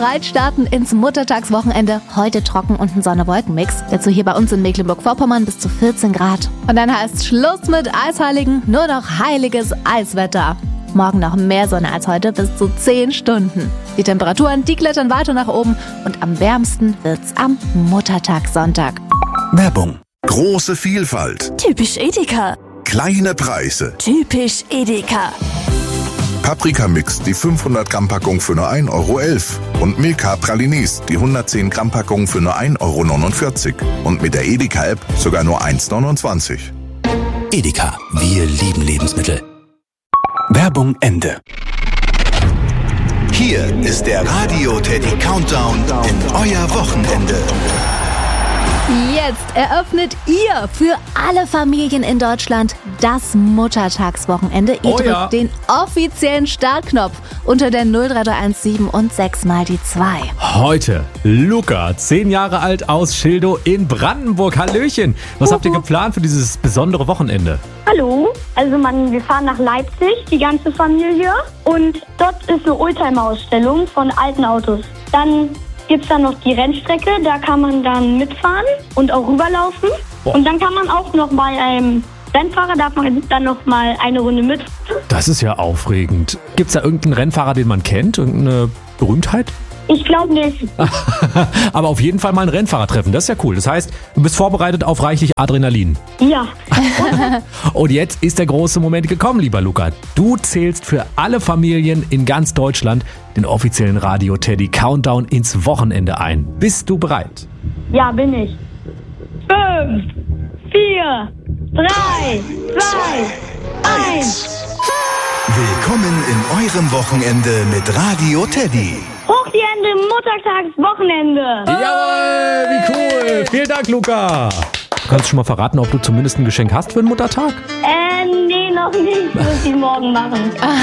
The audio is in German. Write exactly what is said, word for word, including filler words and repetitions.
bereit starten ins Muttertagswochenende. Heute trocken und ein Sonne-Wolken-Mix. Dazu hier bei uns in Mecklenburg-Vorpommern bis zu vierzehn Grad. Und dann heißt Schluss mit Eisheiligen, nur noch heiliges Eiswetter. Morgen noch mehr Sonne als heute, bis zu zehn Stunden. Die Temperaturen, die klettern weiter nach oben und am wärmsten wird's am Muttertagssonntag. Werbung. Große Vielfalt. Typisch Edeka. Kleine Preise. Typisch Edeka. Paprika-Mix, die fünfhundert Gramm Packung für nur ein Euro elf. Und Milka Pralines, die hundertzehn Gramm Packung für nur ein Euro neunundvierzig. Und mit der Edeka-App sogar nur eins neunundzwanzig. Edeka, wir lieben Lebensmittel. Werbung Ende. Hier ist der Radio Teddy Countdown in euer Wochenende. Jetzt eröffnet ihr für alle Familien in Deutschland das Muttertagswochenende. Ihr Oh drückt ja. den offiziellen Startknopf unter der null drei drei eins sieben und sechs mal die zwei. Heute Luca, zehn Jahre alt aus Schildow in Brandenburg. Hallöchen. Was habt ihr geplant für dieses besondere Wochenende? Hallo, also man, wir fahren nach Leipzig, die ganze Familie. Und dort ist eine Oldtimer-Ausstellung von alten Autos. Dann gibt es dann noch die Rennstrecke, da kann man dann mitfahren und auch rüberlaufen. Boah. Und dann kann man auch noch bei einem Rennfahrer, darf man dann noch mal eine Runde mit. Das ist ja aufregend. Gibt es da irgendeinen Rennfahrer, den man kennt? Irgendeine Berühmtheit? Ich glaube nicht. Aber auf jeden Fall mal ein Rennfahrer treffen. Das ist ja cool. Das heißt, du bist vorbereitet auf reichlich Adrenalin. Ja. Und jetzt ist der große Moment gekommen, lieber Luca. Du zählst für alle Familien in ganz Deutschland den offiziellen Radio Teddy Countdown ins Wochenende ein. Bist du bereit? Ja, bin ich. Fünf, vier, drei, zwei, eins. Willkommen in eurem Wochenende mit Radio Teddy. Hoch die Hände, Muttertagswochenende. Jawohl, wie cool. Vielen Dank, Luca. Du kannst schon mal verraten, ob du zumindest ein Geschenk hast für den Muttertag? Äh, nee, noch nicht. Muss ich morgen machen.